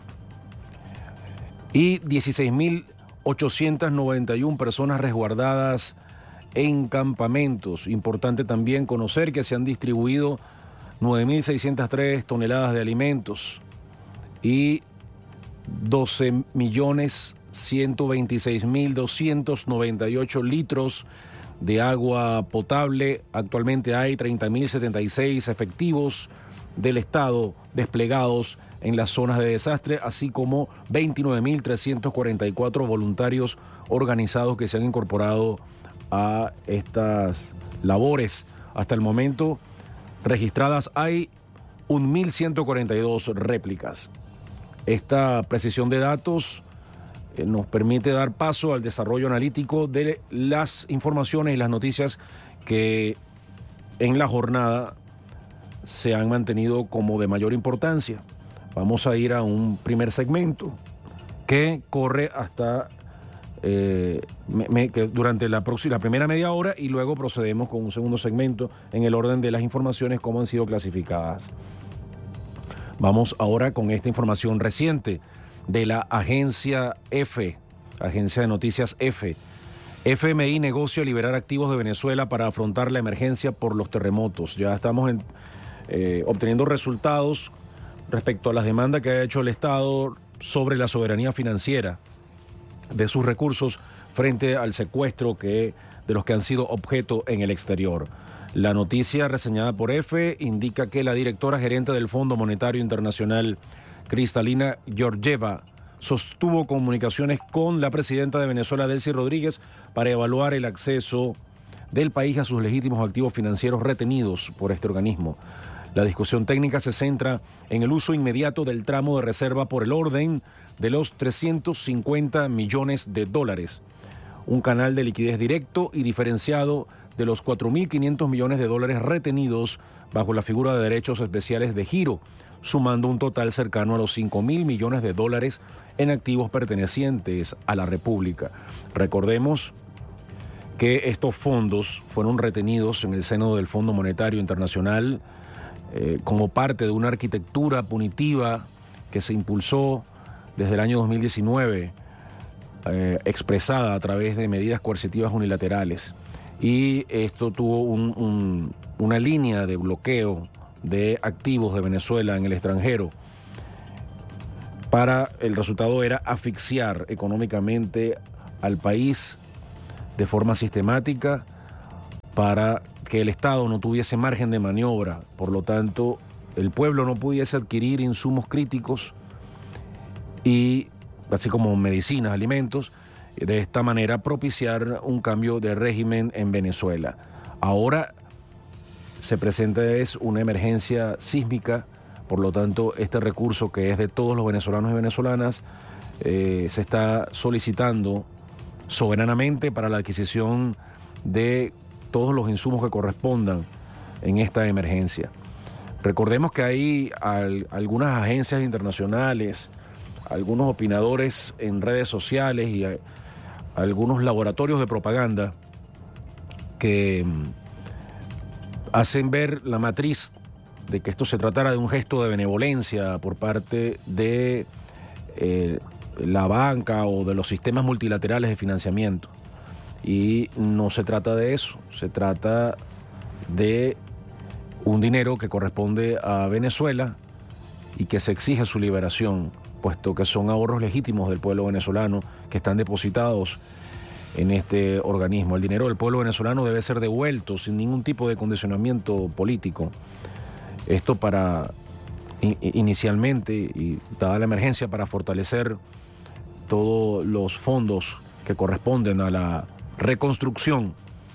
y dieciséis mil ochocientos noventa y una personas resguardadas en campamentos. Importante también conocer que se han distribuido nueve mil seiscientas tres toneladas de alimentos y doce millones ciento veintiséis mil doscientos noventa y ocho litros de agua potable. Actualmente hay treinta mil setenta y seis efectivos del Estado desplegados en las zonas de desastre, así como veintinueve mil trescientos cuarenta y cuatro voluntarios organizados que se han incorporado a estas labores. Hasta el momento registradas hay mil ciento cuarenta y dos réplicas. Esta precisión de datos eh, nos permite dar paso al desarrollo analítico de las informaciones y las noticias que en la jornada se han mantenido como de mayor importancia. Vamos a ir a un primer segmento que corre hasta eh, me, me, que durante la, próxima, la primera media hora, y luego procedemos con un segundo segmento en el orden de las informaciones como han sido clasificadas. Vamos ahora con esta información reciente de la agencia EFE, Agencia de Noticias EFE. F M I negocia liberar activos de Venezuela para afrontar la emergencia por los terremotos. Ya estamos en Eh, obteniendo resultados respecto a las demandas que ha hecho el Estado sobre la soberanía financiera de sus recursos frente al secuestro que, de los que han sido objeto en el exterior. La noticia reseñada por EFE indica que la directora gerente del Fondo Monetario Internacional, Cristalina Georgieva, sostuvo comunicaciones con la presidenta de Venezuela, Delcy Rodríguez, para evaluar el acceso del país a sus legítimos activos financieros retenidos por este organismo. La discusión técnica se centra en el uso inmediato del tramo de reserva por el orden de los trescientos cincuenta millones de dólares, un canal de liquidez directo y diferenciado de los cuatro mil quinientos millones de dólares retenidos bajo la figura de derechos especiales de giro sumando un total cercano a los cinco mil millones de dólares en activos pertenecientes a la República. Recordemos que estos fondos fueron retenidos en el seno del Fondo Monetario Internacional eh, como parte de una arquitectura punitiva que se impulsó desde el año dos mil diecinueve, eh, expresada a través de medidas coercitivas unilaterales. Y esto tuvo un, un, una línea de bloqueo de activos de Venezuela en el extranjero. Para el resultado era asfixiar económicamente al país de forma sistemática para que el Estado no tuviese margen de maniobra. Por lo tanto, el pueblo no pudiese adquirir insumos críticos y así como medicinas, alimentos, de esta manera propiciar un cambio de régimen en Venezuela. Ahora se presenta es una emergencia sísmica, por lo tanto este recurso que es de todos los venezolanos y venezolanas eh, se está solicitando soberanamente para la adquisición de todos los insumos que correspondan en esta emergencia. Recordemos que hay al, algunas agencias internacionales, algunos opinadores en redes sociales y a, algunos laboratorios de propaganda que hacen ver la matriz de que esto se tratara de un gesto de benevolencia por parte de eh, la banca o de los sistemas multilaterales de financiamiento. Y no se trata de eso, se trata de un dinero que corresponde a Venezuela y que se exige su liberación, puesto que son ahorros legítimos del pueblo venezolano que están depositados en este organismo. El dinero del pueblo venezolano debe ser devuelto sin ningún tipo de condicionamiento político. Esto para, inicialmente, y dada la emergencia, para fortalecer todos los fondos que corresponden a la reconstrucción,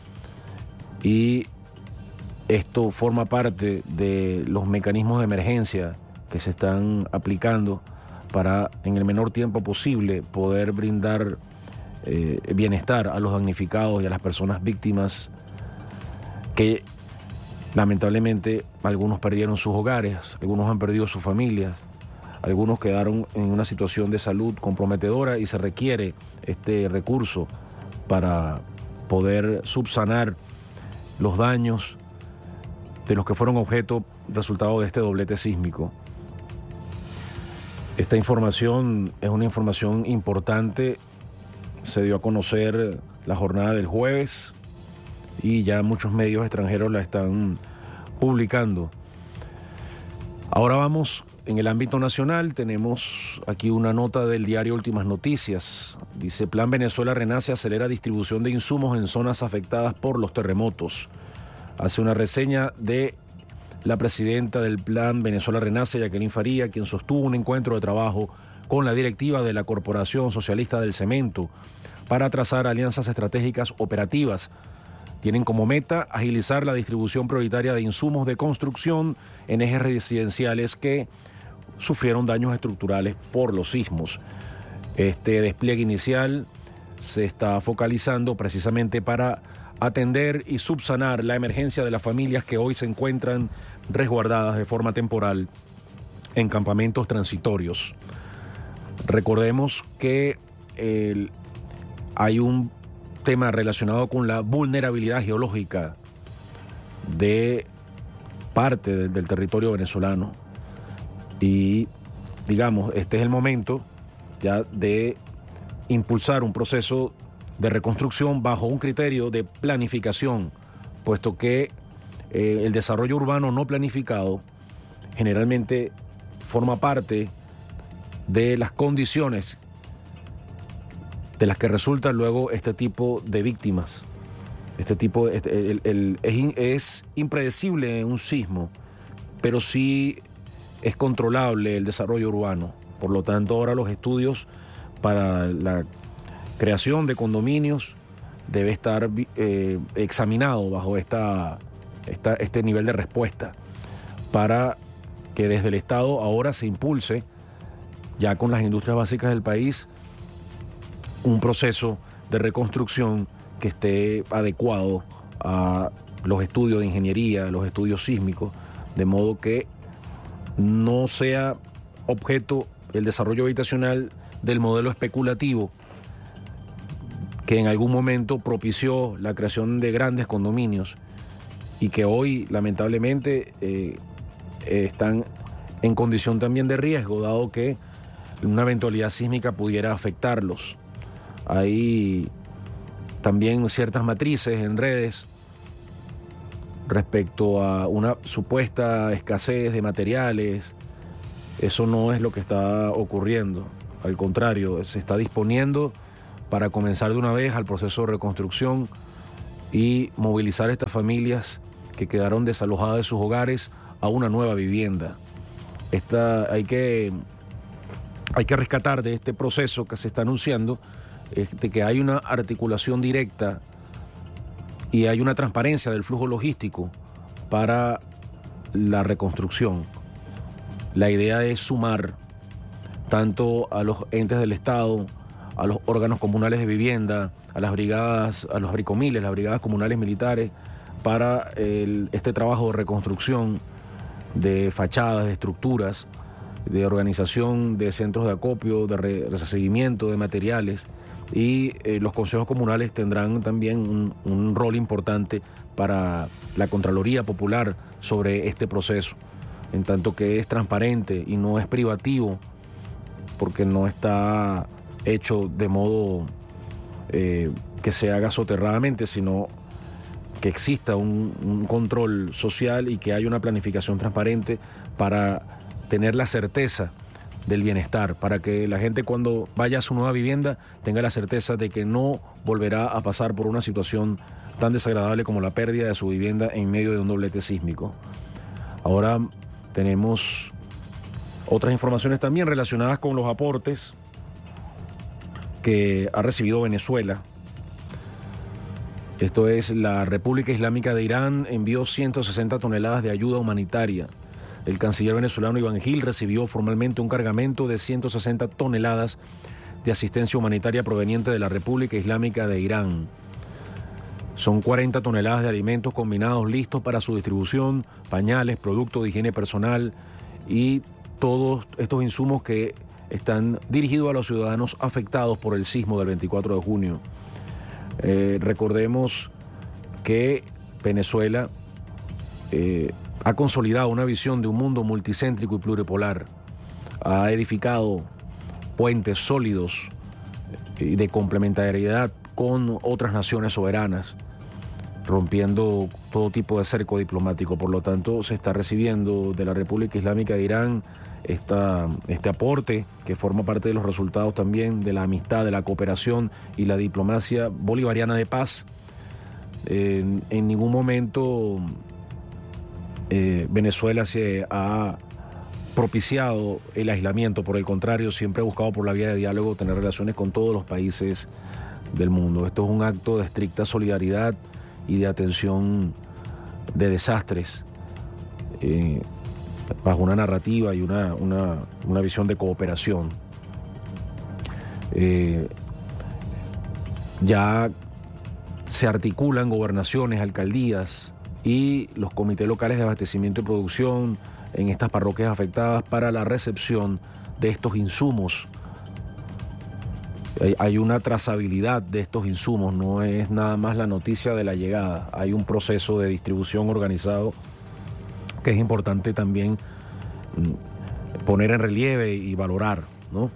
y esto forma parte de los mecanismos de emergencia que se están aplicando para, en el menor tiempo posible, poder brindar eh, bienestar a los damnificados y a las personas víctimas que lamentablemente algunos perdieron sus hogares, algunos han perdido sus familias, algunos quedaron en una situación de salud comprometedora y se requiere este recurso para poder subsanar los daños de los que fueron objeto resultado de este doblete sísmico. Esta información es una información importante, se dio a conocer la jornada del jueves y ya muchos medios extranjeros la están publicando. Ahora vamos en el ámbito nacional, tenemos aquí una nota del diario Últimas Noticias. Dice: Plan Venezuela Renace acelera distribución de insumos en zonas afectadas por los terremotos. Hace una reseña de la presidenta del Plan Venezuela Renace, Jacqueline Faría, quien sostuvo un encuentro de trabajo con la directiva de la Corporación Socialista del Cemento para trazar alianzas estratégicas operativas. Tienen como meta agilizar la distribución prioritaria de insumos de construcción en ejes residenciales que sufrieron daños estructurales por los sismos. Este despliegue inicial se está focalizando precisamente para atender y subsanar la emergencia de las familias que hoy se encuentran resguardadas de forma temporal en campamentos transitorios. Recordemos que el, hay un tema relacionado con la vulnerabilidad geológica de parte del, del territorio venezolano y, digamos, este es el momento ya de impulsar un proceso de reconstrucción bajo un criterio de planificación, puesto que eh, el desarrollo urbano no planificado generalmente forma parte de las condiciones de las que resulta luego este tipo de víctimas. Este tipo, este, el, el, es, es impredecible un sismo, pero sí es controlable el desarrollo urbano. Por lo tanto, ahora los estudios para la creación de condominios debe estar eh, examinado bajo esta, esta, este nivel de respuesta para que desde el Estado ahora se impulse, ya con las industrias básicas del país, un proceso de reconstrucción que esté adecuado a los estudios de ingeniería, los estudios sísmicos, de modo que no sea objeto el desarrollo habitacional del modelo especulativo que en algún momento propició la creación de grandes condominios y que hoy lamentablemente eh, eh, están en condición también de riesgo, dado que una eventualidad sísmica pudiera afectarlos. Hay también ciertas matrices en redes respecto a una supuesta escasez de materiales. Eso no es lo que está ocurriendo. Al contrario, se está disponiendo para comenzar de una vez al proceso de reconstrucción y movilizar a estas familias que quedaron desalojadas de sus hogares a una nueva vivienda. Esta, hay que, hay que rescatar de este proceso que se está anunciando de que hay una articulación directa y hay una transparencia del flujo logístico para la reconstrucción. La idea es sumar tanto a los entes del Estado, a los órganos comunales de vivienda, a las brigadas, a los bricomiles, las brigadas comunales militares, para el, este trabajo de reconstrucción de fachadas, de estructuras, de organización de centros de acopio, de, re, de seguimiento de materiales, y eh, los consejos comunales tendrán también un, un rol importante para la Contraloría Popular sobre este proceso, en tanto que es transparente y no es privativo, porque no está hecho de modo eh, que se haga soterradamente, sino que exista un, un control social y que haya una planificación transparente para tener la certeza del bienestar, para que la gente cuando vaya a su nueva vivienda tenga la certeza de que no volverá a pasar por una situación tan desagradable como la pérdida de su vivienda en medio de un doblete sísmico. Ahora tenemos otras informaciones también relacionadas con los aportes que ha recibido Venezuela. Esto es, la República Islámica de Irán envió ciento sesenta toneladas de ayuda humanitaria. El canciller venezolano Iván Gil recibió formalmente un cargamento de ciento sesenta toneladas de asistencia humanitaria proveniente de la República Islámica de Irán. Son cuarenta toneladas de alimentos combinados listos para su distribución, pañales, productos de higiene personal y todos estos insumos que están dirigidos a los ciudadanos afectados por el sismo del veinticuatro de junio. Eh, recordemos que Venezuela eh, ha consolidado una visión de un mundo multicéntrico y pluripolar. Ha edificado puentes sólidos y de complementariedad con otras naciones soberanas, rompiendo todo tipo de cerco diplomático. Por lo tanto, se está recibiendo de la República Islámica de Irán esta, este aporte que forma parte de los resultados también de la amistad, de la cooperación y la diplomacia bolivariana de paz. Eh, en ningún momento eh, Venezuela se ha propiciado el aislamiento, por el contrario, siempre ha buscado por la vía de diálogo tener relaciones con todos los países del mundo. Esto es un acto de estricta solidaridad y de atención de desastres, eh, bajo una narrativa y una, una, una visión de cooperación. Eh, ya se articulan gobernaciones, alcaldías y los comités locales de abastecimiento y producción en estas parroquias afectadas para la recepción de estos insumos. Hay una trazabilidad de estos insumos, no es nada más la noticia de la llegada. Hay un proceso de distribución organizado que es importante también poner en relieve y valorar, ¿no?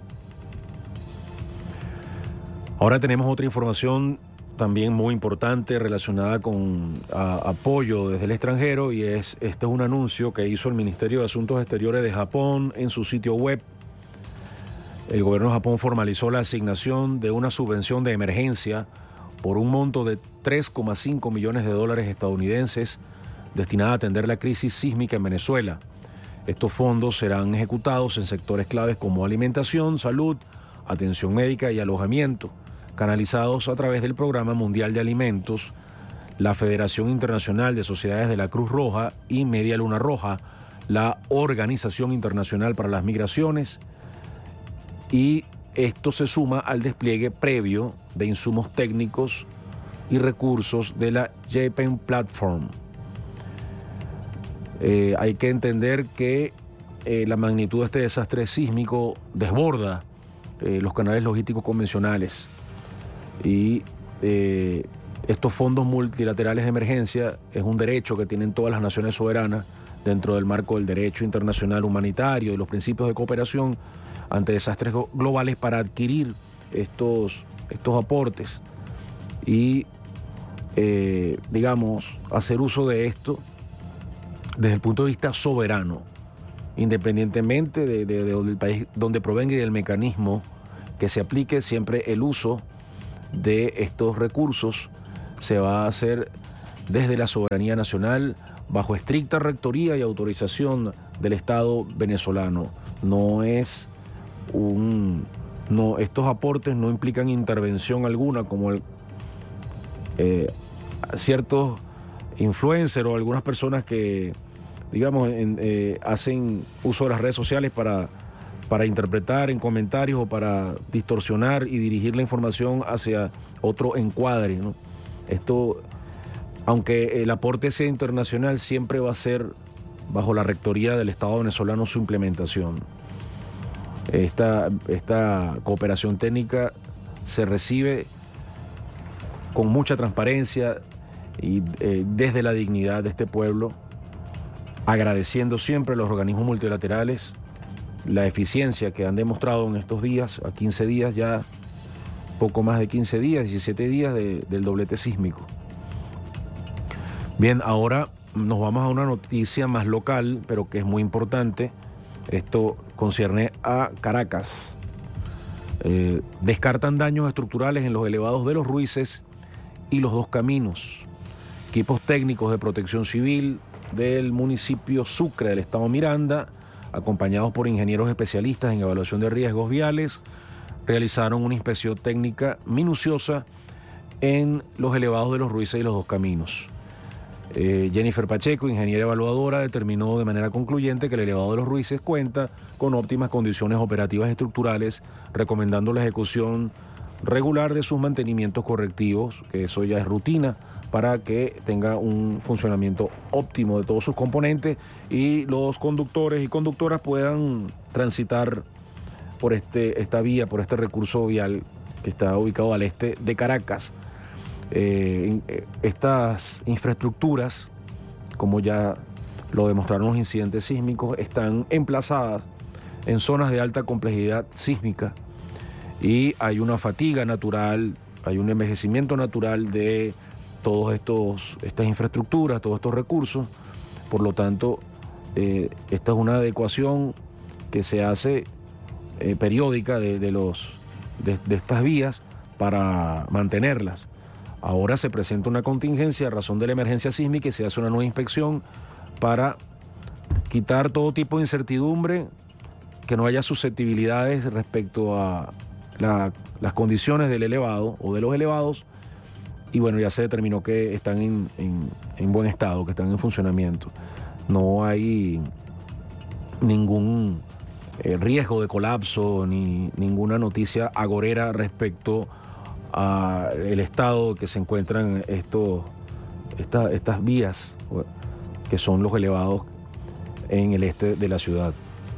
Ahora tenemos otra información también muy importante relacionada con a, apoyo desde el extranjero, y es este es un anuncio que hizo el Ministerio de Asuntos Exteriores de Japón en su sitio web. El gobierno de Japón formalizó la asignación de una subvención de emergencia por un monto de tres coma cinco millones de dólares estadounidenses destinada a atender la crisis sísmica en Venezuela. Estos fondos serán ejecutados en sectores claves como alimentación, salud, atención médica y alojamiento, canalizados a través del Programa Mundial de Alimentos, la Federación Internacional de Sociedades de la Cruz Roja y Media Luna Roja, la Organización Internacional para las Migraciones, y esto se suma al despliegue previo de insumos técnicos y recursos de la Japan Platform. Eh, hay que entender que eh, la magnitud de este desastre sísmico desborda eh, los canales logísticos convencionales y eh, estos fondos multilaterales de emergencia es un derecho que tienen todas las naciones soberanas dentro del marco del derecho internacional humanitario y los principios de cooperación ante desastres globales para adquirir estos, estos aportes y, eh, digamos, hacer uso de esto desde el punto de vista soberano, independientemente de, de, de del país donde provenga y del mecanismo que se aplique, siempre el uso de estos recursos se va a hacer desde la soberanía nacional bajo estricta rectoría y autorización del Estado venezolano. No es un... No, estos aportes no implican intervención alguna como el, eh, ciertos influencers o algunas personas que, digamos, en, eh, hacen uso de las redes sociales para, para interpretar en comentarios o para distorsionar y dirigir la información hacia otro encuadre, ¿no? Esto, aunque el aporte sea internacional, siempre va a ser bajo la rectoría del Estado venezolano su implementación. Esta, esta cooperación técnica se recibe con mucha transparencia y eh, desde la dignidad de este pueblo, agradeciendo siempre a los organismos multilaterales la eficiencia que han demostrado en estos días, a quince días ya, poco más de quince días, diecisiete días de, del doblete sísmico. Bien, ahora nos vamos a una noticia más local, pero que es muy importante. Esto concierne a Caracas. Eh, descartan daños estructurales en los elevados de Los Ruices y Los Dos Caminos. Equipos técnicos de protección civil del municipio Sucre del estado Miranda, acompañados por ingenieros especialistas en evaluación de riesgos viales, realizaron una inspección técnica minuciosa en los elevados de Los Ruices y Los Dos Caminos. Eh, Jennifer Pacheco, ingeniera evaluadora, determinó de manera concluyente que el elevado de Los Ruices cuenta con óptimas condiciones operativas y estructurales, recomendando la ejecución regular de sus mantenimientos correctivos, que eso ya es rutina, para que tenga un funcionamiento óptimo de todos sus componentes y los conductores y conductoras puedan transitar por este, esta vía, por este recurso vial que está ubicado al este de Caracas. Eh, estas infraestructuras, como ya lo demostraron los incidentes sísmicos, están emplazadas en zonas de alta complejidad sísmica y hay una fatiga natural, hay un envejecimiento natural de todas estas infraestructuras, todos estos recursos. Por lo tanto, eh, esta es una adecuación que se hace eh, periódica de, de, los, de, de estas vías para mantenerlas. Ahora se presenta una contingencia a razón de la emergencia sísmica y se hace una nueva inspección para quitar todo tipo de incertidumbre, que no haya susceptibilidades respecto a la, las condiciones del elevado o de los elevados. Y bueno, ya se determinó que están en, en, en buen estado, que están en funcionamiento. No hay ningún eh, riesgo de colapso ni ninguna noticia agorera respecto al estado que se encuentran estos, esta, estas vías que son los elevados en el este de la ciudad.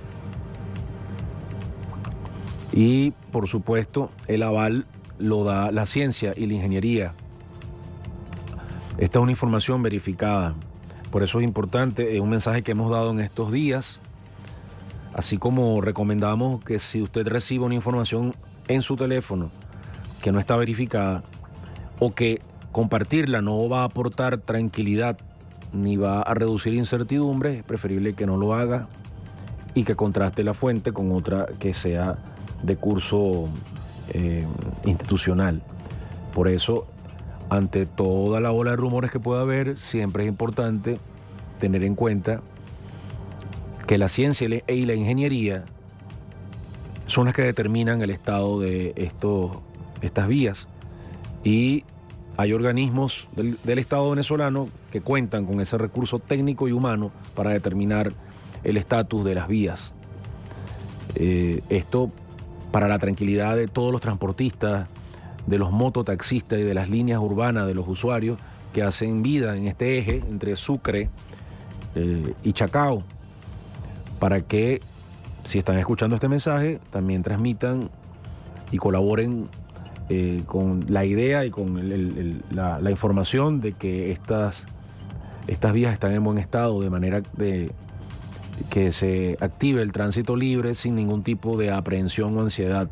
Y por supuesto el aval lo da la ciencia y la ingeniería. Esta es una información verificada, por eso es importante, es un mensaje que hemos dado en estos días, así como recomendamos que si usted recibe una información en su teléfono que no está verificada o que compartirla no va a aportar tranquilidad ni va a reducir incertidumbre, es preferible que no lo haga y que contraste la fuente con otra que sea de curso eh, institucional. Por eso, ante toda la ola de rumores que pueda haber, siempre es importante tener en cuenta que la ciencia y la ingeniería son las que determinan el estado de estos, estas vías, y hay organismos del, del Estado venezolano que cuentan con ese recurso técnico y humano para determinar el estatus de las vías. Eh, esto para la tranquilidad de todos los transportistas, de los mototaxistas y de las líneas urbanas de los usuarios que hacen vida en este eje entre Sucre eh, y Chacao, para que, si están escuchando este mensaje, también transmitan y colaboren eh, con la idea y con el, el, el, la, la información de que estas, estas vías están en buen estado, de manera de que se active el tránsito libre sin ningún tipo de aprehensión o ansiedad.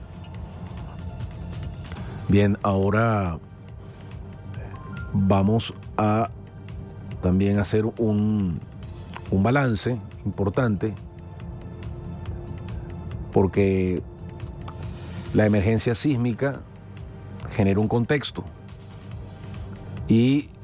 Bien, ahora vamos a también hacer un, un balance importante, porque la emergencia sísmica genera un contexto y